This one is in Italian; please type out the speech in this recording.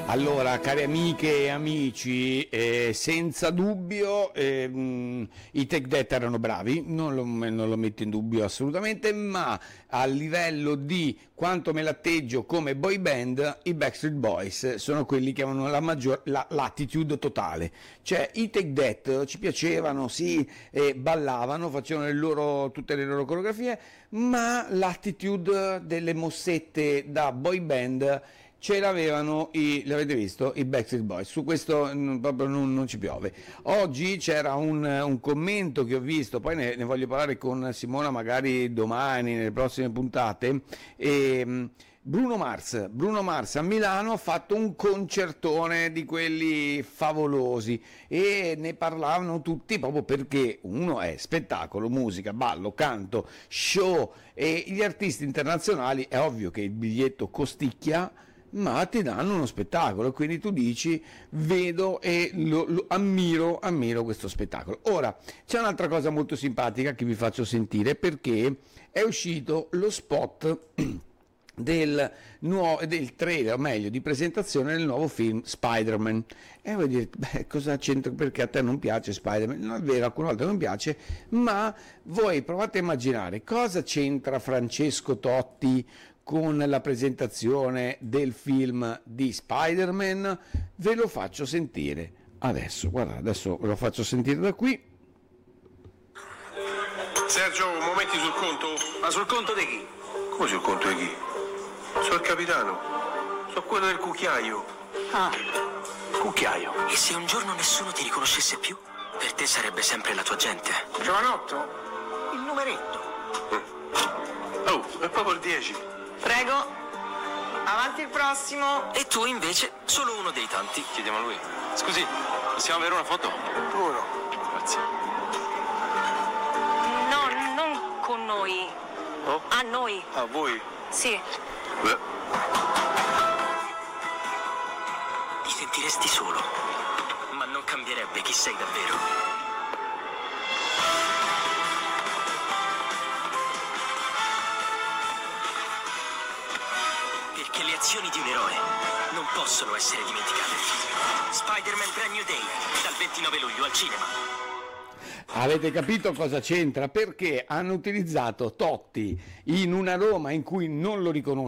Allora, cari amiche e amici, senza dubbio i Take That erano bravi, non lo metto in dubbio assolutamente, ma a livello di quanto me l'atteggio come boy band, i Backstreet Boys sono quelli che avevano l'attitude totale. Cioè, i Take That ci piacevano, sì, ballavano, facevano tutte le loro coreografie, ma l'attitude delle mossette da boy band ce l'avevano l'avete visto, i Backstreet Boys. Su questo proprio non ci piove. Oggi c'era un commento che ho visto, poi ne voglio parlare con Simona magari domani, nelle prossime puntate. Bruno Mars a Milano ha fatto un concertone di quelli favolosi e ne parlavano tutti proprio perché uno è spettacolo, musica, ballo, canto, show, e gli artisti internazionali è ovvio che il biglietto costicchia, ma ti danno uno spettacolo, quindi tu dici vedo e ammiro questo spettacolo. Ora c'è un'altra cosa molto simpatica che vi faccio sentire, perché è uscito lo spot del trailer, o meglio di presentazione del nuovo film Spider-Man, e vuoi dire, cosa c'entra, perché a te non piace Spider-Man? Non è vero, alcune volte non piace, ma voi provate a immaginare cosa c'entra Francesco Totti con la presentazione del film di Spider-Man. Ve lo faccio sentire adesso, guarda, adesso ve lo faccio sentire da qui. Sergio, momenti sul conto? Ma sul conto di chi? Come sul conto di chi? Sono il capitano, sono quello del cucchiaio. Ah, cucchiaio. E se un giorno nessuno ti riconoscesse più? Per te sarebbe sempre la tua gente. Giovanotto, il numeretto. Oh, è proprio il 10. Prego, avanti il prossimo. E tu invece solo uno dei tanti. Chiediamo a lui. Scusi, possiamo avere una foto? Come no? Grazie. No, non con noi. Oh? A noi. A voi? Sì. Beh. Ti sentiresti solo, ma non cambierebbe chi sei davvero. Perché le azioni di un eroe non possono essere dimenticate. Spider-Man Brand New Day, dal 29 luglio al cinema. Avete capito cosa c'entra? Perché hanno utilizzato Totti in una Roma in cui non lo riconoscono